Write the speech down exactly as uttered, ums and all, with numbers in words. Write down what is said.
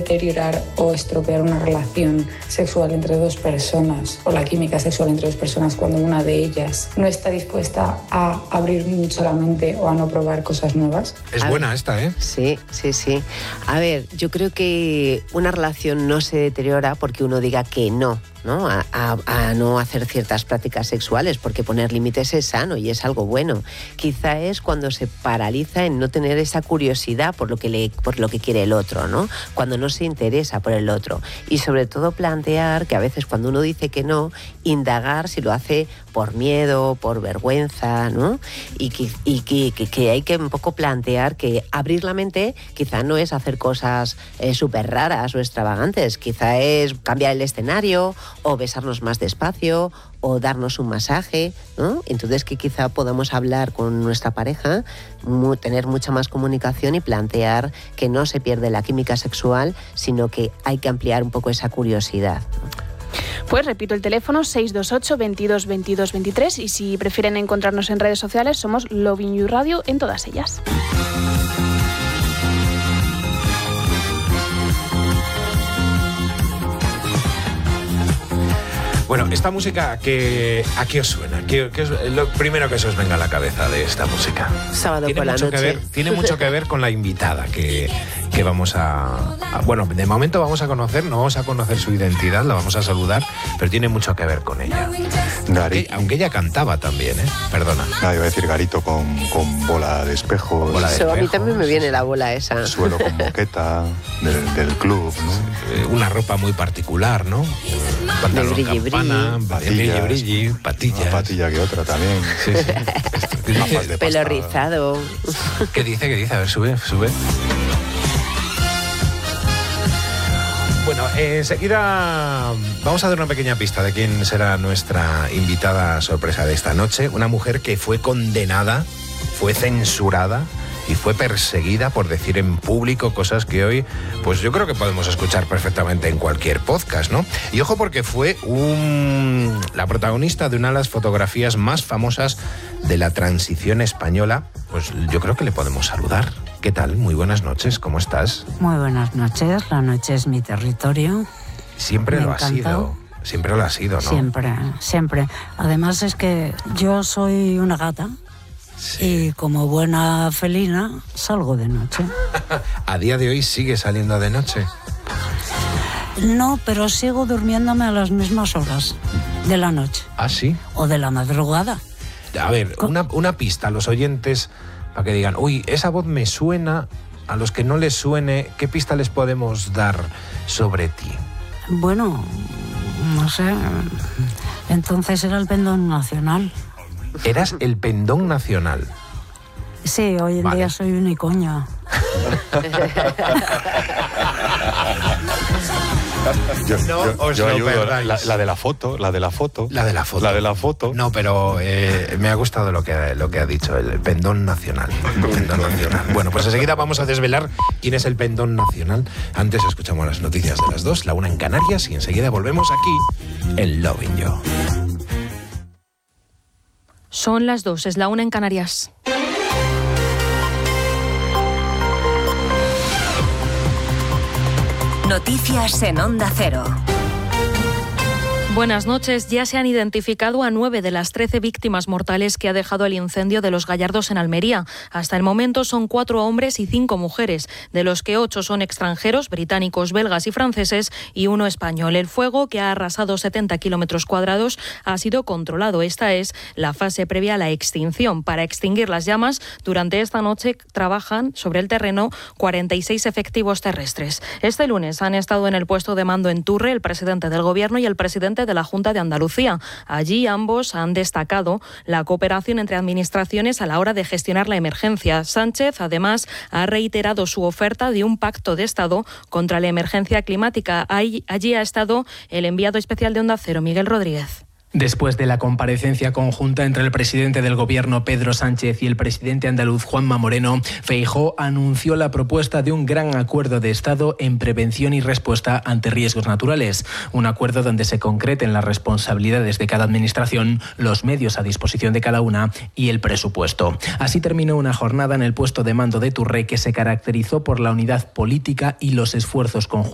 deteriorar o estropear una relación sexual entre dos personas o la química sexual entre dos personas cuando una de ellas no está dispuesta a abrir mucho la mente o a no probar cosas nuevas? Es a buena ver, esta, ¿eh? Sí, sí, sí. A ver, yo creo que una relación no se deteriora porque uno diga que no, ¿no? A, a, a no hacer ciertas prácticas sexuales, porque poner límites es sano y es algo bueno. Quizá es cuando se paraliza en no tener esa curiosidad por lo que le, por lo que quiere el otro, ¿no? Cuando no se interesa por el otro. Y sobre todo plantear que a veces cuando uno dice que no, indagar si lo hace por miedo, por vergüenza, ¿no? Y que, y que, que, que hay que un poco plantear que abrir la mente quizá no es hacer cosas eh, súper raras o extravagantes, quizá es cambiar el escenario o besarnos más despacio o darnos un masaje, ¿no? Entonces que quizá podamos hablar con nuestra pareja, mu- tener mucha más comunicación y plantear que no se pierde la química sexual, sino que hay que ampliar un poco esa curiosidad. Pues repito el teléfono seis dos ocho, veintidós, veintidós, veintitrés y si prefieren encontrarnos en redes sociales somos Lovin You Radio en todas ellas. Bueno, esta música, que, ¿a qué os suena? ¿Qué, qué es lo primero que se os venga a la cabeza de esta música? Sábado por la noche. Que ver, tiene mucho que ver con la invitada que, que vamos a, a... Bueno, de momento vamos a conocer, no vamos a conocer su identidad, la vamos a saludar, pero tiene mucho que ver con ella. Aunque, aunque ella cantaba también, ¿eh? Perdona. No, iba a decir Garito con, con bola de espejos. Bola de Eso, espejos. A mí también me viene la bola esa. Suelo con moqueta del, del club, ¿no? Una ropa muy particular, ¿no? Pantalón de brilli, campana, patillas, brilli, brilli, patillas. Una patilla que otra también. Sí, sí. Dice, pelo rizado. ¿Qué dice? ¿Qué dice? A ver, sube, sube. Bueno, eh, enseguida vamos a dar una pequeña pista de quién será nuestra invitada sorpresa de esta noche. Una mujer que fue condenada, fue censurada y fue perseguida por decir en público cosas que hoy, pues yo creo que podemos escuchar perfectamente en cualquier podcast, ¿no? Y ojo porque fue un, la protagonista de una de las fotografías más famosas de la transición española. Pues yo creo que le podemos saludar. ¿Qué tal? Muy buenas noches, ¿cómo estás? Muy buenas noches, la noche es mi territorio. Siempre Me lo encanta. ha sido, siempre lo ha sido, ¿no? Siempre, siempre. Además es que yo soy una gata. Sí. Y como buena felina salgo de noche. ¿A día de hoy sigue saliendo de noche? No, pero sigo durmiéndome a las mismas horas de la noche. ¿Ah, sí? O de la madrugada. A ver, una, una pista a los oyentes para que digan, uy, esa voz me suena. A los que no les suene, ¿qué pista les podemos dar sobre ti? Bueno, no sé. Entonces era el pendón nacional. Eras el pendón nacional. Sí, hoy en vale. día soy un icoño. Yo, no yo, os yo lo ayudo, perdáis. La, la de la foto, la de la foto. La de la foto. La de la foto. No, pero eh, me ha gustado lo que, lo que ha dicho, el pendón nacional. Pendón nacional. Bueno, pues enseguida vamos a desvelar quién es el pendón nacional. Antes escuchamos las noticias de las dos, la una en Canarias, y enseguida volvemos aquí en Lovin You. Son las dos, es la una en Canarias. Noticias en Onda Cero. Buenas noches. Ya se han identificado a nueve de las trece víctimas mortales que ha dejado el incendio de Los Gallardos en Almería. Hasta el momento son cuatro hombres y cinco mujeres, de los que ocho son extranjeros, británicos, belgas y franceses, y uno español. El fuego, que ha arrasado setenta kilómetros cuadrados, ha sido controlado. Esta es la fase previa a la extinción. Para extinguir las llamas, durante esta noche trabajan sobre el terreno cuarenta y seis efectivos terrestres. Este lunes han estado en el puesto de mando en Turre el presidente del Gobierno y el presidente de la Junta de Andalucía. Allí ambos han destacado la cooperación entre administraciones a la hora de gestionar la emergencia. Sánchez, además, ha reiterado su oferta de un pacto de Estado contra la emergencia climática. Allí ha estado el enviado especial de Onda Cero, Miguel Rodríguez. Después de la comparecencia conjunta entre el presidente del Gobierno, Pedro Sánchez, y el presidente andaluz, Juanma Moreno, Feijóo anunció la propuesta de un gran acuerdo de Estado en prevención y respuesta ante riesgos naturales. Un acuerdo donde se concreten las responsabilidades de cada administración, los medios a disposición de cada una y el presupuesto. Así terminó una jornada en el puesto de mando de Turre que se caracterizó por la unidad política y los esfuerzos conjuntos